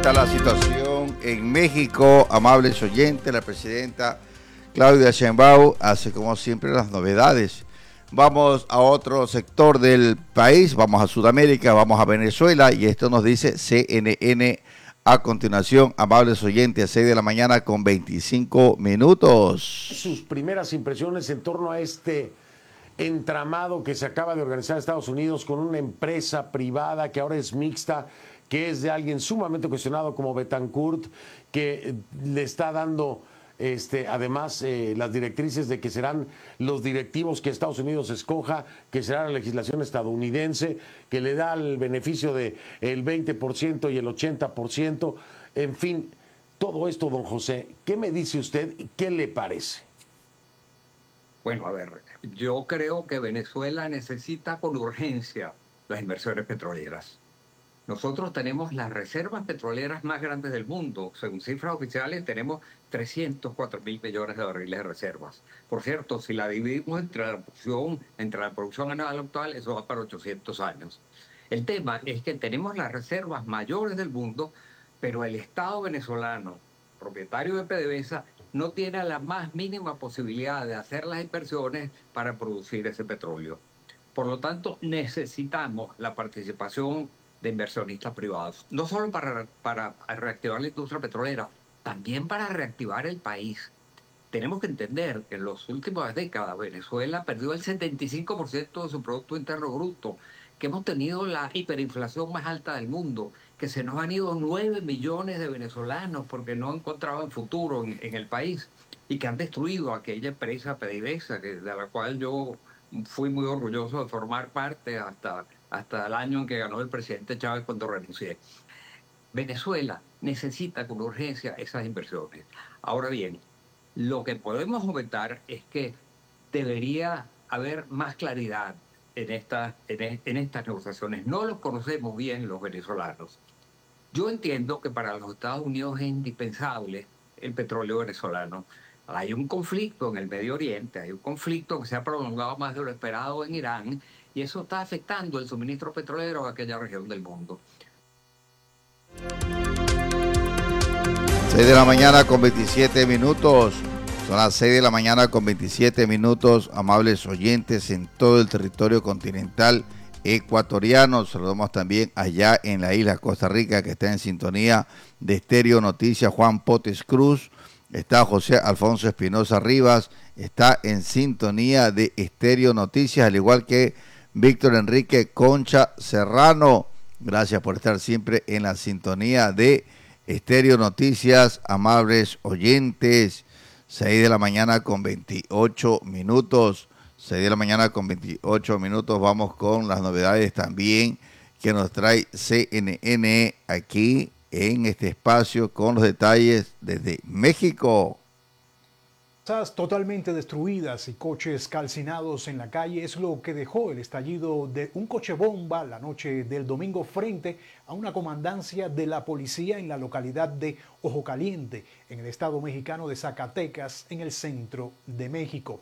está la situación en México, amables oyentes? La presidenta Claudia Sheinbaum hace como siempre las novedades. Vamos a otro sector del país, vamos a Sudamérica, vamos a Venezuela y esto nos dice CNN a continuación, amables oyentes, 6 de la mañana con 25 minutos. Sus primeras impresiones en torno a este entramado que se acaba de organizar en Estados Unidos con una empresa privada que ahora es mixta, que es de alguien sumamente cuestionado como Betancourt, que le está dando además las directrices de que serán los directivos que Estados Unidos escoja, que será la legislación estadounidense, que le da el beneficio de el 20% y el 80%, en fin, todo esto, don José, ¿qué me dice usted y qué le parece? Bueno, a ver, yo creo que Venezuela necesita con urgencia las inversiones petroleras. Nosotros tenemos las reservas petroleras más grandes del mundo. Según cifras oficiales, tenemos 304 mil millones de barriles de reservas. Por cierto, si la dividimos entre la producción anual actual, eso va para 800 años. El tema es que tenemos las reservas mayores del mundo, pero el Estado venezolano, propietario de PDVSA, no tiene la más mínima posibilidad de hacer las inversiones para producir ese petróleo. Por lo tanto, necesitamos la participación de inversionistas privados, no solo para reactivar la industria petrolera, también para reactivar el país. Tenemos que entender que en las últimas décadas Venezuela perdió el 75% de su Producto Interno Bruto, que hemos tenido la hiperinflación más alta del mundo, que se nos han ido 9 millones de venezolanos porque no encontraban futuro en el país y que han destruido aquella empresa PDVSA, de la cual yo fui muy orgulloso de formar parte hasta el año en que ganó el presidente Chávez cuando renuncié. Venezuela necesita con urgencia esas inversiones. Ahora bien, lo que podemos comentar es que debería haber más claridad en estas negociaciones. No los conocemos bien los venezolanos. Yo entiendo que para los Estados Unidos es indispensable el petróleo venezolano. Hay un conflicto en el Medio Oriente, hay un conflicto que se ha prolongado más de lo esperado en Irán y eso está afectando el suministro petrolero a aquella región del mundo. 6 de la mañana con 27 minutos. Son las 6 de la mañana con 27 minutos, amables oyentes en todo el territorio continental ecuatoriano. Saludamos también allá en la isla Costa Rica, que está en sintonía de Estéreo Noticias, Juan Potes Cruz. Está José Alfonso Espinosa Rivas, está en sintonía de Estéreo Noticias, al igual que Víctor Enrique Concha Serrano. Gracias por estar siempre en la sintonía de Estéreo Noticias, amables oyentes. 6 de la mañana con 28 minutos. 6 de la mañana con 28 minutos. Vamos con las novedades también que nos trae CNN aquí en este espacio con los detalles desde México. Casas totalmente destruidas y coches calcinados en la calle es lo que dejó el estallido de un coche bomba la noche del domingo frente a una comandancia de la policía en la localidad de Ojo Caliente, en el estado mexicano de Zacatecas, en el centro de México.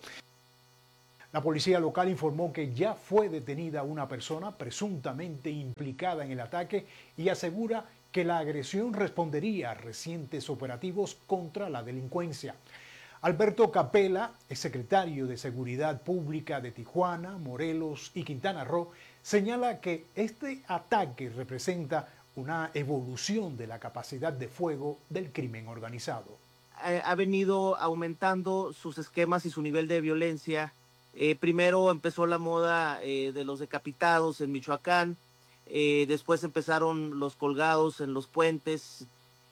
La policía local informó que ya fue detenida una persona presuntamente implicada en el ataque y asegura que la agresión respondería a recientes operativos contra la delincuencia. Alberto Capella, exsecretario de Seguridad Pública de Tijuana, Morelos y Quintana Roo, señala que este ataque representa una evolución de la capacidad de fuego del crimen organizado. Ha venido aumentando sus esquemas y su nivel de violencia. Primero empezó la moda de los decapitados en Michoacán, después empezaron los colgados en los puentes,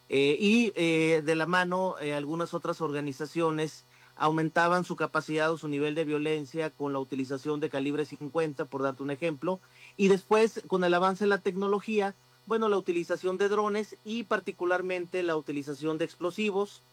y de la mano algunas otras organizaciones aumentaban su capacidad o su nivel de violencia con la utilización de calibre 50, por darte un ejemplo, y después con el avance de la tecnología, bueno, la utilización de drones y particularmente la utilización de explosivos.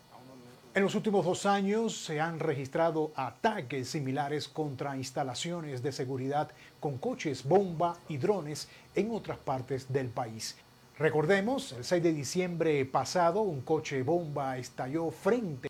En los últimos 2 años se han registrado ataques similares contra instalaciones de seguridad con coches bomba y drones en otras partes del país. Recordemos, el 6 de diciembre pasado, un coche bomba estalló frente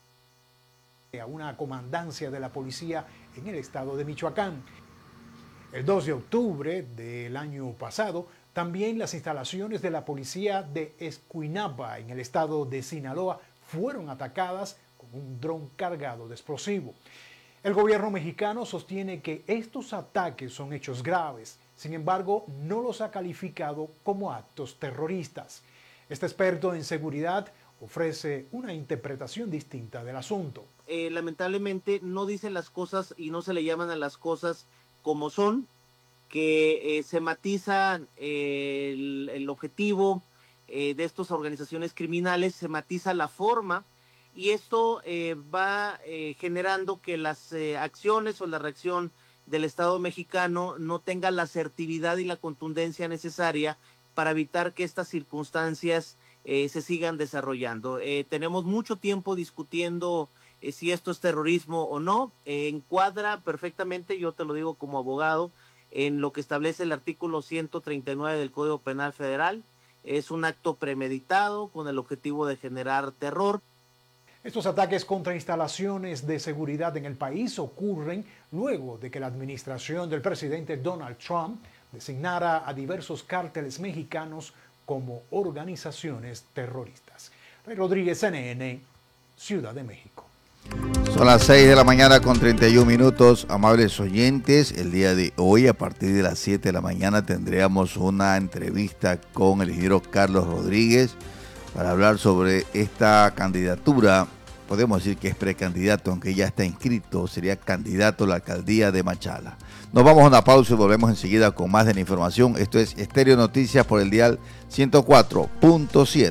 a una comandancia de la policía en el estado de Michoacán. El 2 de octubre del año pasado, También las instalaciones de la policía de Escuinapa, en el estado de Sinaloa, fueron atacadas con un dron cargado de explosivo. El gobierno mexicano sostiene que estos ataques son hechos graves, sin embargo, no los ha calificado como actos terroristas. Este experto en seguridad ofrece una interpretación distinta del asunto. Lamentablemente no dicen las cosas y no se le llaman a las cosas como son, que se matiza el objetivo de estas organizaciones criminales, se matiza la forma, y esto va generando que las acciones o la reacción del Estado mexicano no tenga la asertividad y la contundencia necesaria para evitar que estas circunstancias se sigan desarrollando. Tenemos mucho tiempo discutiendo si esto es terrorismo o no. Encuadra perfectamente, yo te lo digo como abogado, en lo que establece el artículo 139 del Código Penal Federal. Es un acto premeditado con el objetivo de generar terror. Estos ataques contra instalaciones de seguridad en el país ocurren luego de que la administración del presidente Donald Trump designara a diversos cárteles mexicanos como organizaciones terroristas. Rey Rodríguez, CNN, Ciudad de México. Son las 6 de la mañana con 31 minutos, amables oyentes. El día de hoy, a partir de las 7 de la mañana, tendríamos una entrevista con el ingeniero Carlos Rodríguez para hablar sobre esta candidatura. Podemos decir que es precandidato, aunque ya está inscrito, sería candidato a la alcaldía de Machala. Nos vamos a una pausa y volvemos enseguida con más de la información. Esto es Estéreo Noticias por el dial 104.7.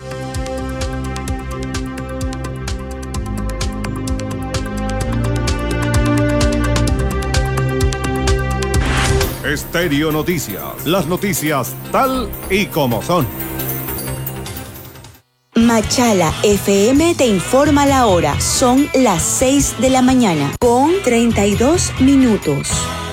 Estéreo Noticias, las noticias tal y como son. Machala FM te informa la hora. Son las 6 de la mañana con 32 minutos.